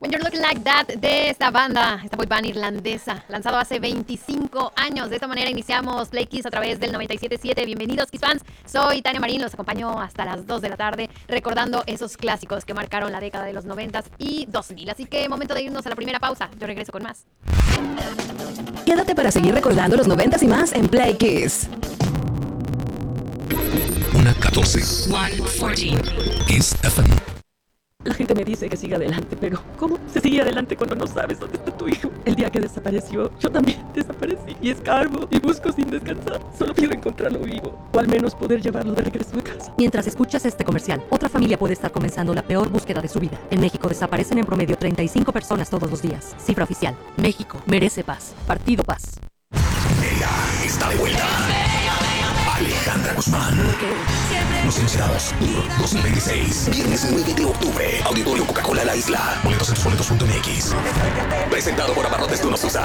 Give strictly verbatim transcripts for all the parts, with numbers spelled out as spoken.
When You're Looking Like That de esta banda, esta boy band irlandesa, lanzado hace veinticinco años. De esta manera iniciamos Play Kiss a través del noventa y siete punto siete. Bienvenidos, Kiss fans. Soy Tania Marín, los acompaño hasta las dos de la tarde, recordando esos clásicos que marcaron la década de los noventas y dos mil. Así que momento de irnos a la primera pausa. Yo regreso con más. Quédate para seguir recordando los noventas y más en Play Kiss. Una catorce. One fourteen. Kiss F M. La gente me dice que siga adelante, pero ¿cómo se sigue adelante cuando no sabes dónde está tu hijo? El día que desapareció, yo también desaparecí y escarbo y busco sin descansar. Solo quiero encontrarlo vivo, o al menos poder llevarlo de regreso a casa. Mientras escuchas este comercial, otra familia puede estar comenzando la peor búsqueda de su vida. En México desaparecen en promedio treinta y cinco personas todos los días. Cifra oficial. México merece paz. Partido Paz. Ella está de vuelta. Alejandra Guzmán. Los Iniciados Tour dos mil veintiséis. Viernes nueve de octubre. Auditorio Coca-Cola La Isla. Boletos en tus boletos punto m x. Presentado por Abarrotes Tunosusa.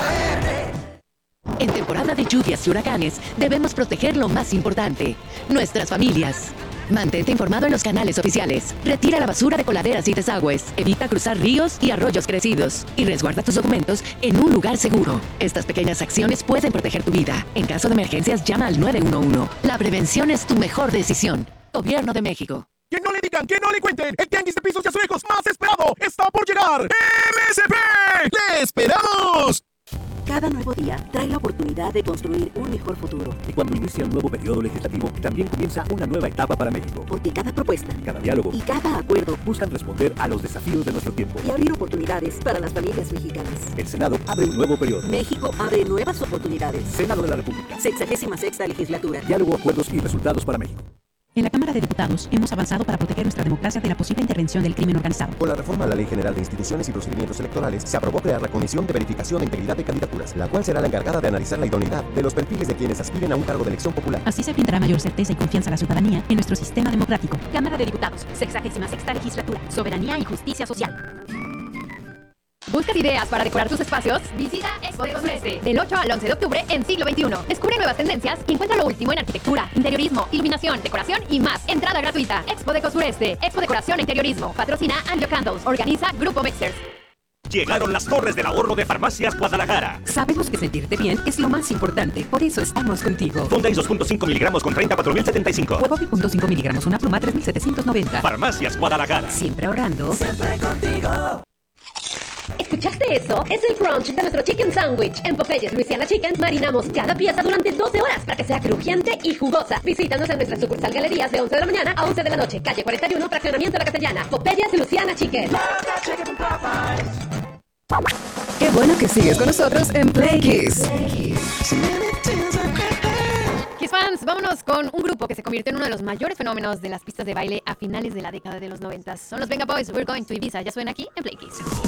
En temporada de lluvias y huracanes, debemos proteger lo más importante: nuestras familias. Mantente informado en los canales oficiales. Retira la basura de coladeras y desagües. Evita cruzar ríos y arroyos crecidos. Y resguarda tus documentos en un lugar seguro. Estas pequeñas acciones pueden proteger tu vida. En caso de emergencias, llama al nueve uno uno. La prevención es tu mejor decisión. Gobierno de México. Que no le digan, que no le cuenten. El tianguis de pisos y azulejos más esperado está por llegar. M S P. ¡Le esperamos! Cada nuevo día trae la oportunidad de construir un mejor futuro. Y cuando inicia un nuevo periodo legislativo, también comienza una nueva etapa para México. Porque cada propuesta, cada diálogo y cada acuerdo buscan responder a los desafíos de nuestro tiempo y abrir oportunidades para las familias mexicanas. El Senado abre un nuevo periodo. México abre nuevas oportunidades. Senado de la República. Sexagésima sexta legislatura. Diálogo, acuerdos y resultados para México. En la Cámara de Diputados hemos avanzado para proteger nuestra democracia de la posible intervención del crimen organizado. Con la reforma a la Ley General de Instituciones y Procedimientos Electorales, se aprobó crear la Comisión de Verificación de Integridad de Candidaturas, la cual será la encargada de analizar la idoneidad de los perfiles de quienes aspiren a un cargo de elección popular. Así se brindará mayor certeza y confianza a la ciudadanía en nuestro sistema democrático. Cámara de Diputados, sexagésima sexta legislatura, soberanía y justicia social. ¿Buscas ideas para decorar tus espacios? Visita Expo de Sureste del ocho al once de octubre en Siglo veintiuno. Descubre nuevas tendencias y encuentra lo último en arquitectura, interiorismo, iluminación, decoración y más. Entrada gratuita. Expo de Sureste. Expo Decoración e Interiorismo. Patrocina Anglo Candles. Organiza Grupo Mixers. Llegaron las torres del ahorro de Farmacias Guadalajara. Sabemos que sentirte bien es lo más importante, por eso estamos contigo. Fondeis dos punto cinco miligramos con treinta, cuatro mil setenta y cinco. Huevo punto cinco miligramos, una pluma, tres mil setecientos noventa. Farmacias Guadalajara. Siempre ahorrando. Siempre contigo. ¿Escuchaste eso? Es el crunch de nuestro chicken sandwich. En Popeyes Louisiana Chicken marinamos cada pieza durante doce horas para que sea crujiente y jugosa. Visítanos en nuestra sucursal Galerías de once de la mañana a once de la noche. Calle cuarenta y uno, Fraccionamiento La Castellana. Popeyes Louisiana Chicken. Qué bueno que sigues con nosotros en Play Kiss. Kiss fans, vámonos con un grupo que se convirtió en uno de los mayores fenómenos de las pistas de baile a finales de la década de los noventas. Son los Venga Boys, We're Going to Ibiza. Ya suena aquí en Play Kiss.